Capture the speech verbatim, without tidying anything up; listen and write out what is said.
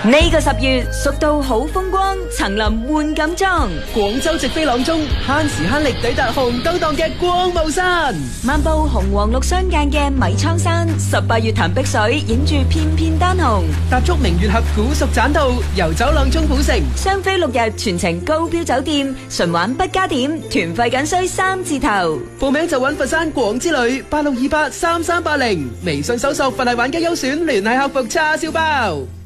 呢個十月，蜀道好風光，層林換錦裝。 廣州直飛朗中，慳時慳力抵達紅燈檔嘅光霧山。 漫步紅黃綠相間嘅米倉山，十八月潭碧水，映住片片丹紅。 踏足明月峽古蜀棧道，遊走朗中古城。 雙飛六日，全程高標酒店，純玩不加點，團費僅需三字頭。 報名就揾佛山廣之旅，八六二八三三八零，微信搜索佛系玩家優選，聯繫客服叉燒包。